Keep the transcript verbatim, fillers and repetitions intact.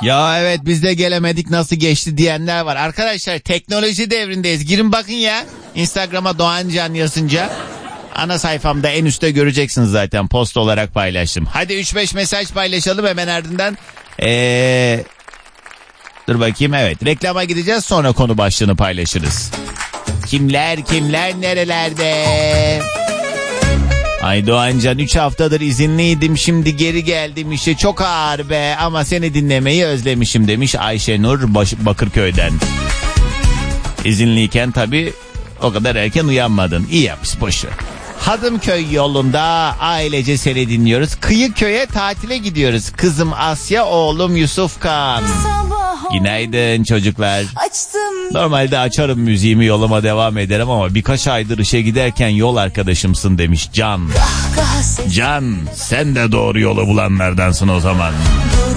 Ya evet biz de gelemedik nasıl geçti diyenler var. Arkadaşlar teknoloji devrindeyiz. Girin bakın ya. Instagram'a Doğan Can yazınca ana sayfamda en üstte göreceksiniz zaten. Post olarak paylaştım. Hadi üç beş mesaj paylaşalım hemen ardından. Ee, dur bakayım evet. Reklama gideceğiz sonra konu başlığını paylaşırız. Kimler kimler nerelerde? Ay Doğancan üç haftadır izinliydim şimdi geri geldim işe çok ağır be ama seni dinlemeyi özlemişim demiş Ayşenur Baş- Bakırköy'den. İzinliyken tabii o kadar erken uyanmadın. İyi yapmış boşver. Hadımköy yolunda ailece seni dinliyoruz. Kıyıköy'e tatile gidiyoruz. Kızım Asya, oğlum Yusufkan. Günaydın çocuklar. Normalde açarım müziğimi yoluma devam ederim ama birkaç aydır işe giderken yol arkadaşımsın demiş Can. Can sen de doğru yolu bulanlardansın o zaman.